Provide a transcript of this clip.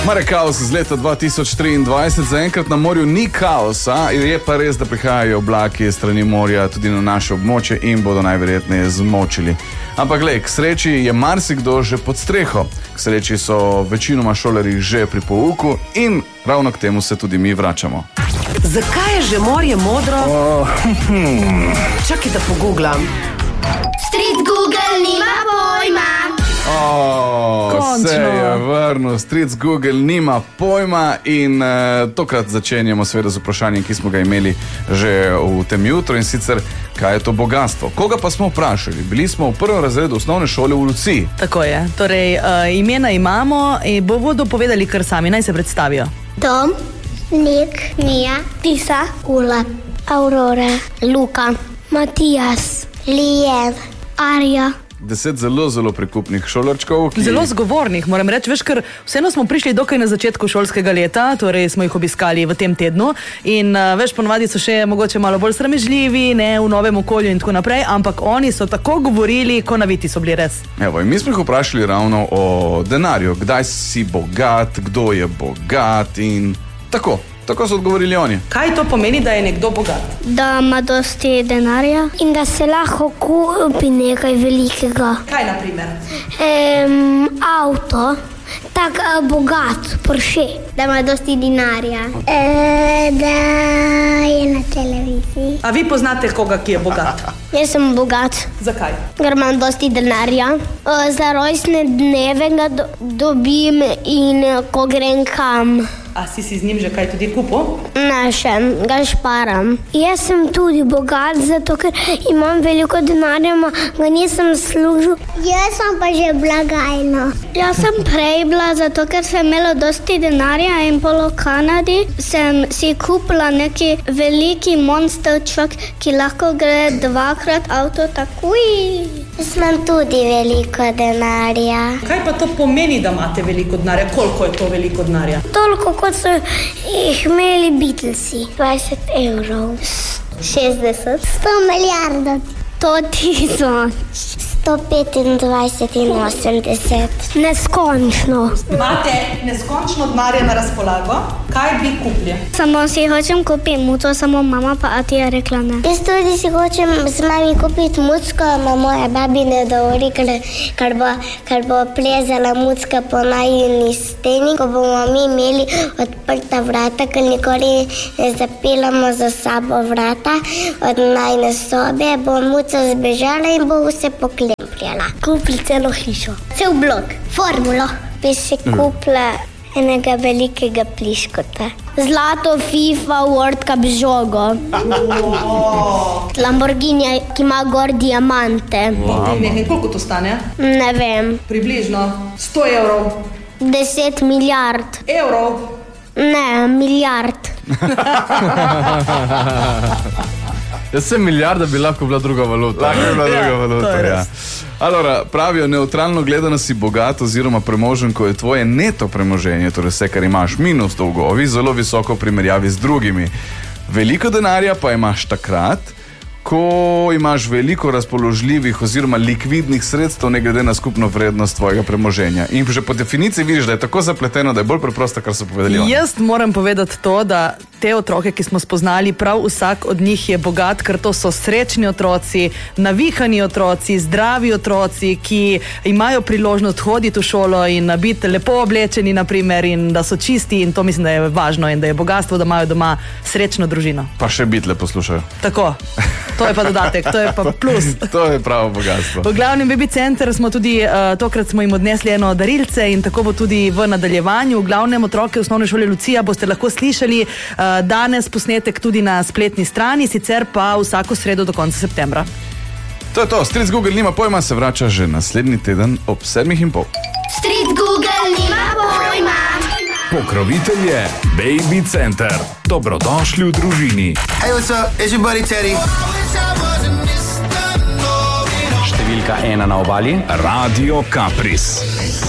Mare kaos iz leta 2023, zaenkrat na morju ni kaosa, je pa res, da prihajajo oblaki strani morja tudi na naše območje in bodo najverjetneje zmočili. Ampak glej, k sreči je marsikdo že pod streho, k sreči so večinoma šolarji že pri pouku in ravno k temu se tudi mi vračamo. Zakaj je že morje modro? Čakaj, da poguglam. Street Google nima pojma. Se je vrnil, Street Google nima pojma in tokrat začenjamo seveda z vprašanjem, ki smo ga imeli že v tem jutru, in sicer, kaj je to bogatstvo. Koga pa smo vprašali? Bili smo v prvem razredu osnovne šole v Luciji. Tako je, torej imena imamo in bodo povedali kar sami, naj se predstavijo. Tom, Nik, Mija, Tisa, Ula, Aurora, Luka, Matijas, Lijev, Arja. 10 zelo prikupnih šolarčkov. Zelo zgovornih, moram reči, veš, ker vseeno smo prišli dokaj na začetku šolskega leta, torej smo jih obiskali v tem tednu in veš, ponovadi so še mogoče malo bolj sramežljivi, ne, v novem okolju in tako naprej, ampak oni so tako govorili, ko naviti so bili res. Evo, in mi smo jih vprašali ravno o denarju, kdaj si bogat, kdo je bogat in tako. Tako so odgovorili oni. Kaj to pomeni, da je nekdo bogat? Da ima dosti denarja in da se lahko kupi nekaj velikega. Kaj na primer? Avto, tak bogat, Porsche. Da ima dosti denarja. Da je na televiziji. A vi poznate koga, ki je bogat? Jaz sem bogat. Zakaj? Ker imam dosti denarja. Za rojstne dneve ga dobim in ko grem kam. A si z njim že kaj tudi kupil? Ne, še ga šparam. Jaz sem tudi bogat, zato ker imam veliko denarja, ga nisem služil. Jaz sem pa že blagajno. Jaz sem prej bila, zato ker sem imela dosti denarja in polo Kanadi sem si kupila neki veliki monster truck, ki lahko gre dvakrat avto takoj. Jaz imam tudi veliko denarja. Kaj pa to pomeni, da imate veliko denarja? Koliko je to veliko denarja? Toliko, kot so jih imeli Beatlesi. 20 evrov. 60. 100 milijardov. 100 tisoč. 125 in 80. Neskončno. Imate neskončno denarja na razpolago? Kaj bi kupili? Samo si hočem kupiti muco, samo mama pa ati je rekla ne. Jaz tudi si hočem z mami kupiti mucko, a moja babi ne dovoli, ker bo plezala mucka po najini steni, ko bomo mi imeli odprta vrata, ker nikoli ne zapelamo za sabo vrata od najne sobe, bo muca zbežala in bo vse poklempljala. Kupili celo hišo, cel blok, formulo. Bi si kupila enega velikega pliškota. Zlato FIFA World Cup žogo. Lamborghini, ki ima gor diamante. Koliko to stane? Ne vem. Približno 100 evrov. 10 milijard. Evrov? Ne, milijard. Jaz sem milijarda bi lahko bila druga valuta. Lahko bi bila druga valuta, ja. Alora, pravijo, neutralno gledano si bogat oziroma premožen, ko je tvoje neto premoženje, torej vse, kar imaš minus dolgovi, zelo visoko v primerjavi z drugimi. Veliko denarja pa imaš takrat, ko imaš veliko razpoložljivih oziroma likvidnih sredstev, ne glede na skupno vrednost tvojega premoženja. In že po definiciji vidiš, da je tako zapleteno, da je bolj preprosto, kar so povedali oni. Jaz moram povedati to, da te otroke, ki smo spoznali, prav vsak od njih je bogat, ker to so srečni otroci, navihani otroci, zdravi otroci, ki imajo priložnost hoditi v šolo in biti lepo oblečeni, naprimer, in da so čisti, in to mislim, da je važno in da je bogatstvo, da imajo doma srečno družino. Pa še Beatle poslušajo. Tako. To je pa dodatek, to je pa plus. To je pravo bogatstvo. V glavnem Baby Center smo tudi, tokrat smo jim odnesli eno darilce in tako bo tudi v nadaljevanju. V glavnem otroke osnovne šole Lucija boste lahko slišali danes posnetek tudi na spletni strani, sicer pa vsako sredo do konca septembra. To je to, Street Google nima pojma se vrača že naslednji teden ob 7:30. Street Google nima pojma. Pokrovitelj je Baby Center. Dobrodošli v družini. Hey, what's up? It's your buddy Teddy. Številka 1 na obali. Radio Kapris.